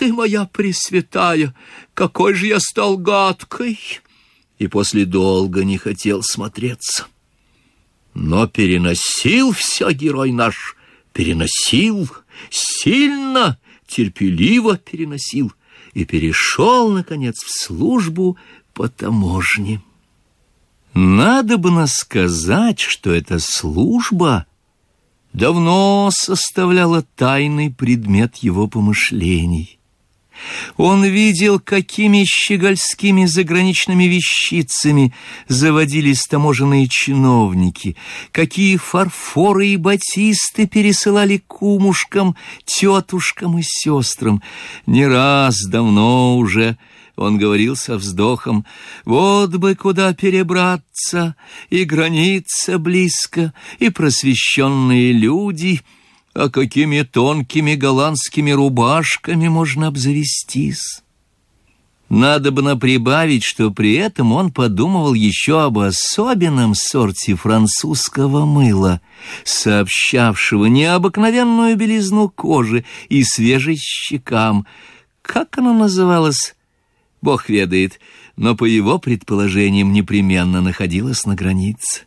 ты моя пресвятая, какой же я стал гадкой!» И после долго не хотел смотреться. Но переносил все герой наш, переносил, сильно, терпеливо переносил, и перешел, наконец, в службу по таможне. Надобно сказать, что эта служба давно составляла тайный предмет его помышлений. Он видел, какими щегольскими заграничными вещицами заводились таможенные чиновники, какие фарфоры и батисты пересылали кумушкам, тетушкам и сестрам. Не раз давно уже он говорил со вздохом: «Вот бы куда перебраться, и граница близко, и просвещенные люди, а какими тонкими голландскими рубашками можно обзавестись». Надобно прибавить, что при этом он подумывал еще об особенном сорте французского мыла, сообщавшего необыкновенную белизну кожи и свежесть щекам. Как оно называлось, Бог ведает, но по его предположениям непременно находилось на границе.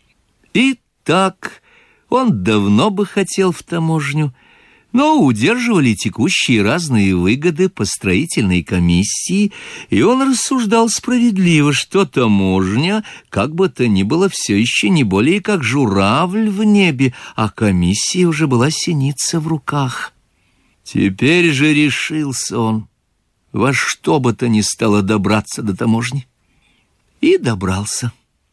И так он давно бы хотел в таможню, но удерживали текущие разные выгоды по строительной комиссии, и он рассуждал справедливо, что таможня, как бы то ни было, все еще не более как журавль в небе, а комиссия уже была синица в руках. Теперь же решился он во что бы то ни стало добраться до таможни. И добрался.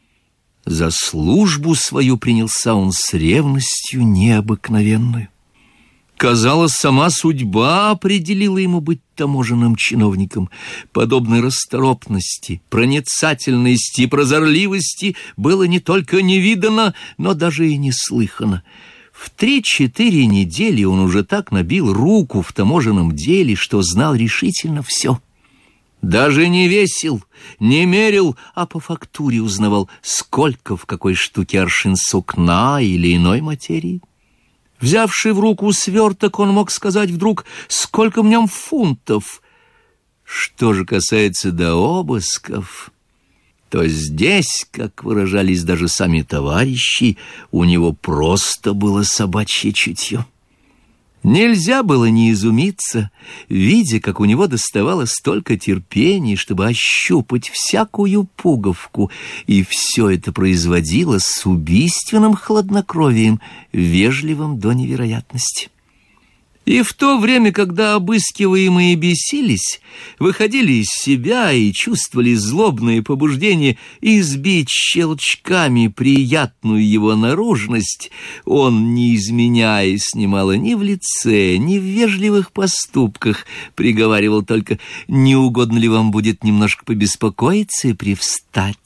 За службу свою принялся он с ревностью необыкновенную. Казалось, сама судьба определила ему быть таможенным чиновником. Подобной расторопности, проницательности и прозорливости было не только не видано, но даже и не слыхано. В 3-4 недели он уже так набил руку в таможенном деле, что знал решительно все. Даже не весил, не мерил, а по фактуре узнавал, сколько в какой штуке аршин сукна или иной материи. Взявший в руку сверток, он мог сказать вдруг, сколько в нем фунтов. Что же касается до обысков, то здесь, как выражались даже сами товарищи, у него просто было собачье чутье. Нельзя было не изумиться, видя, как у него доставало столько терпения, чтобы ощупать всякую пуговку, и все это производило с убийственным хладнокровием, вежливым до невероятности. И в то время, когда обыскиваемые бесились, выходили из себя и чувствовали злобное побуждение избить щелчками приятную его наружность, он, не изменяясь немало ни в лице, ни в вежливых поступках, приговаривал только: «Не угодно ли вам будет немножко побеспокоиться и привстать?»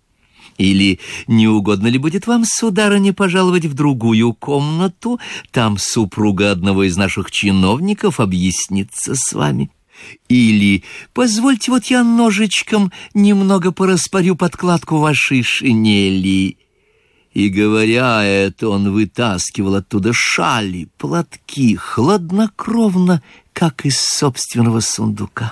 Или «Не угодно ли будет вам, сударыня, пожаловать в другую комнату? Там супруга одного из наших чиновников объяснится с вами». Или «Позвольте, вот я ножичком немного пораспорю подкладку вашей шинели». И, говоря это, он вытаскивал оттуда шали, платки, хладнокровно, как из собственного сундука.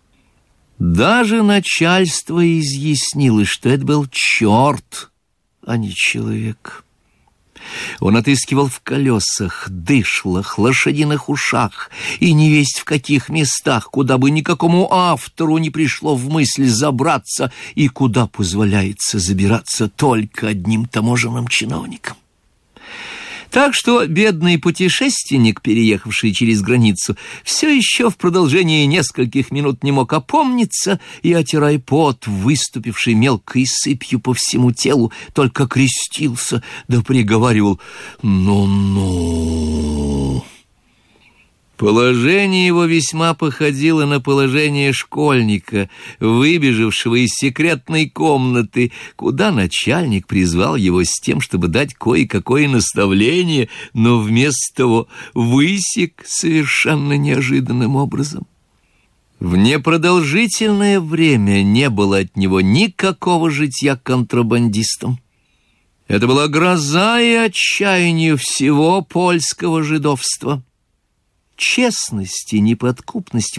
Даже начальство изъяснило, что это был черт, а не человек. Он отыскивал в колесах, дышлах, лошадиных ушах и невесть в каких местах, куда бы никакому автору не пришло в мысль забраться и куда позволяется забираться только одним таможенным чиновникам. Так что бедный путешественник, переехавший через границу, все еще в продолжении нескольких минут не мог опомниться и, отирая пот, выступивший мелкой сыпью по всему телу, только крестился да приговаривал: «Ну-ну». Положение его весьма походило на положение школьника, выбежавшего из секретной комнаты, куда начальник призвал его с тем, чтобы дать кое-какое наставление, но вместо того высек совершенно неожиданным образом. В непродолжительное время не было от него никакого житья контрабандистом. Это была гроза и отчаяние всего польского жидовства. Честность и неподкупность